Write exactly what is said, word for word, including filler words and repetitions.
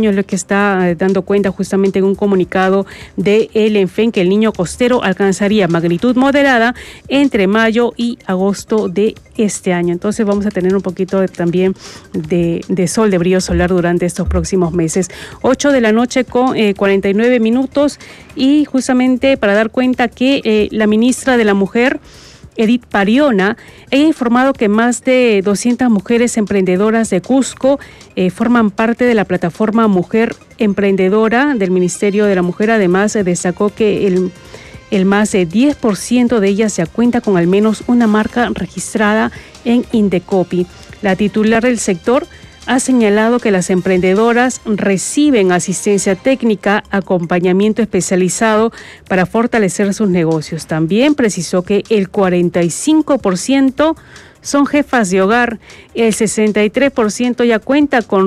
año, es lo que está eh, dando cuenta justamente en un comunicado de el ENFEN, que el niño costero alcanzaría magnitud moderada entre mayo y agosto de este año. Entonces vamos a tener un poquito de, también de, de sol, de brillo solar durante estos próximos meses. ocho de la noche con eh, cuarenta y nueve minutos, y justamente para dar cuenta que eh, la ministra de la Mujer, Edith Pariona, ha informado que más de doscientas mujeres emprendedoras de Cusco eh, forman parte de la plataforma Mujer Emprendedora del Ministerio de la Mujer. Además, eh, destacó que el El más de diez por ciento de ellas ya cuenta con al menos una marca registrada en Indecopi. La titular del sector ha señalado que las emprendedoras reciben asistencia técnica, acompañamiento especializado para fortalecer sus negocios. También precisó que el cuarenta y cinco por ciento son jefas de hogar, el sesenta y tres por ciento ya cuenta con